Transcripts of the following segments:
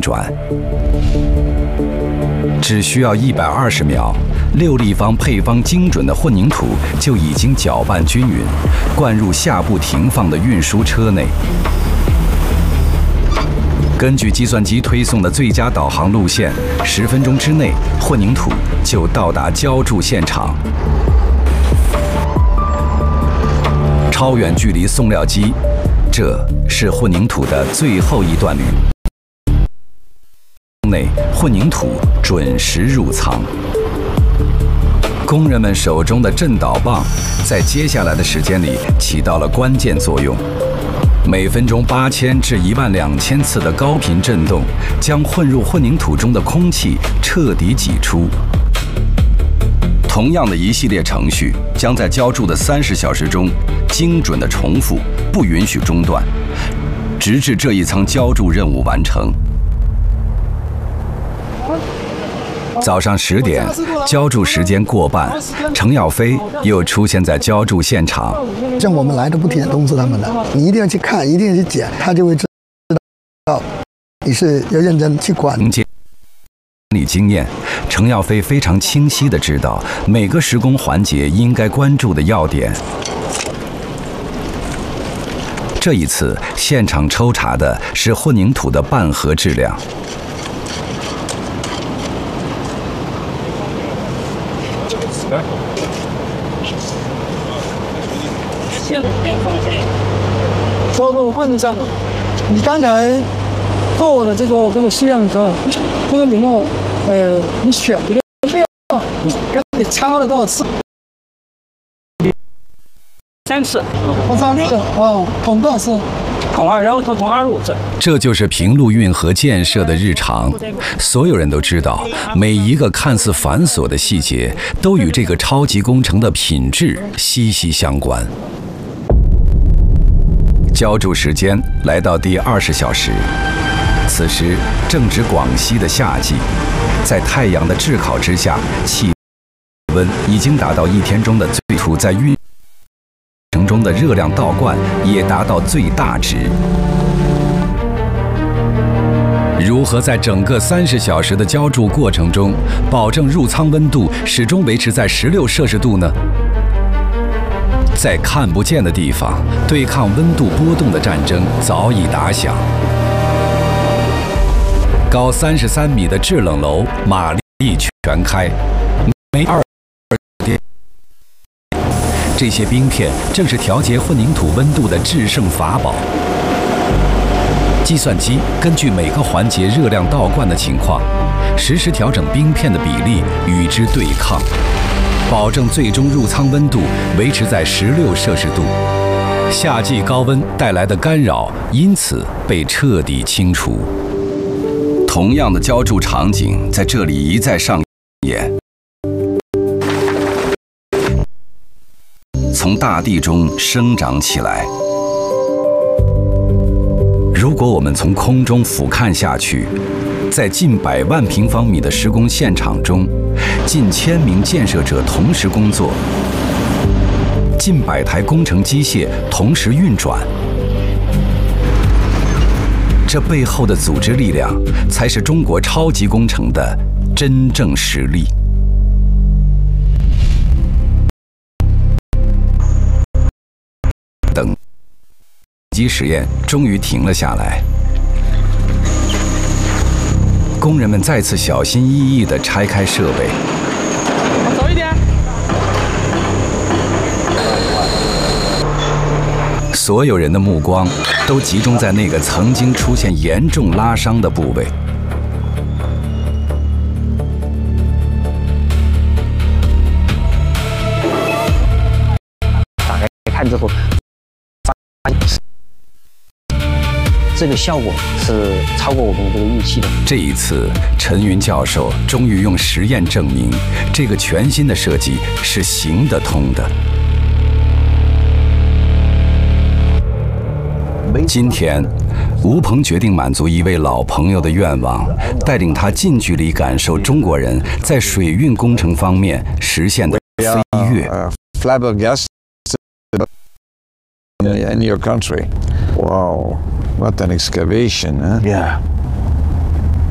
转。只需要120秒，6立方配方精准的混凝土就已经搅拌均匀，灌入下部停放的运输车内。根据计算机推送的最佳导航路线，10分钟之内，混凝土就到达浇筑现场。超远距离送料机，这是混凝土的最后一段旅。内混凝土准时入仓。工人们手中的震导棒在接下来的时间里起到了关键作用。每分钟8000至12000次的高频震动，将混入混凝土中的空气彻底挤出。同样的一系列程序将在浇筑的30小时中精准地重复，不允许中断，直至这一层浇筑任务完成。早上10点，浇筑时间过半，程耀飞又出现在浇筑现场。 像我们来的不点通知他们的，你一定要去看，一定要去捡，他就会知道你是要认真去管。 理经验，程耀飞非常清晰地知道每个施工环节应该关注的要点。这一次，现场抽查的是混凝土的拌合质量。 包括混上，你刚才做的这个试样的时候，这个里面你选的料，你擦了多少次？3次。我发那个捅多少次？捅2，然后捅25次。 这就是平陆运河建设的日常，所有人都知道，每一个看似繁琐的细节，都与这个超级工程的品质息息相关。浇筑时间来到第20小时，此时正值广西的夏季，在太阳的炙烤之下，气温已经达到1天中的最初，在运程中的热量倒灌也达到最大值。如何在整个30小时的浇筑过程中，保证入仓温度始终维持在16摄氏度呢？在看不见的地方，对抗温度波动的战争早已打响。高33米的制冷楼马力全开，每2电。这些冰片正是调节混凝土温度的制胜法宝。计算机根据每个环节热量倒灌的情况，实时调整冰片的比例，与之对抗，保证最终入仓温度维持在16摄氏度。夏季高温带来的干扰因此被彻底清除。同样的浇筑场景在这里一再上演。从大地中生长起来。如果我们从空中俯瞰下去，在近100万平方米的施工现场中，近1000名建设者同时工作，近100台工程机械同时运转，这背后的组织力量，才是中国超级工程的真正实力。等机实验终于停了下来，工人们再次小心翼翼地拆开设备。 走一点。 所有人的目光都集中在那个曾经出现严重拉伤的部位。 打开看之后，这个效果是超过我们这个预期的。 这一次，陈云教授终于用实验证明，这个全新的设计是行得通的。今天，吴鹏决定满足一位老朋友的愿望，带领他近距离感受中国人在水运工程方面实现的飞跃。 Flabbergasted in your country. Wow, what an excavation, huh? Yeah.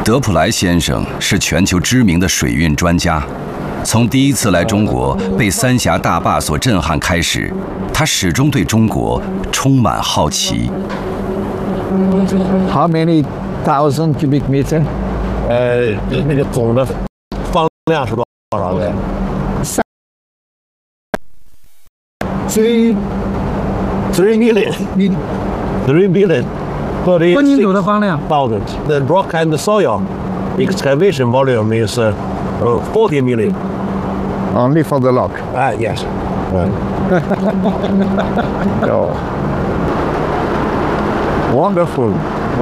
德普莱先生是全球知名的水运专家，从第一次来中国被三峡大坝所震撼开始，他始终对中国充满好奇。 How many thousand cubic meter？ 那个总的方量是多少个？3 million。 混凝土的方量。 thousand. The rock and the soil excavation volume is 40 million. Only for the rock. Yes. Oh. Wonderful.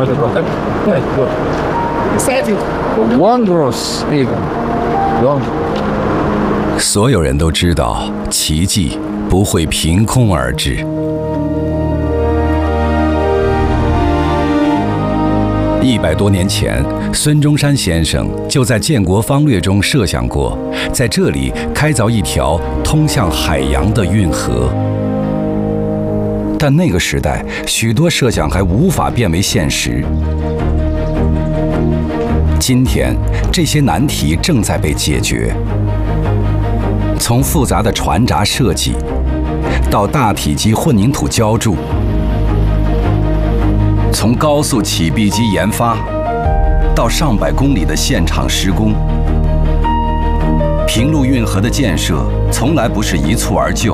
Wondrous even. Wonderful. 所有人都知道，奇迹不会凭空而至。100多年前，孙中山先生就在建国方略中设想过，在这里开凿一条通向海洋的运河。但那个时代，许多设想还无法变为现实。今天，这些难题正在被解决。从复杂的船闸设计，到大体积混凝土浇筑，从高速起闭机研发到上百公里的现场施工，平陆运河的建设从来不是一蹴而就，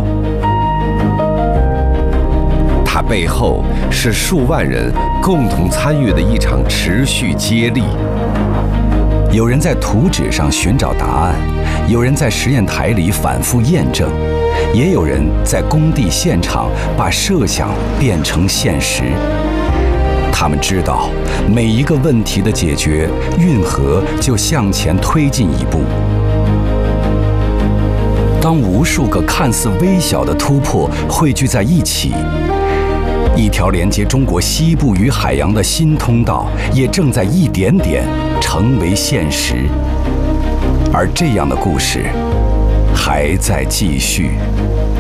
它背后是数万人共同参与的一场持续接力。有人在图纸上寻找答案，有人在实验台里反复验证，也有人在工地现场把设想变成现实。他们知道，每一个问题的解决，运河就向前推进一步。当无数个看似微小的突破汇聚在一起，一条连接中国西部与海洋的新通道也正在一点点成为现实。而这样的故事还在继续。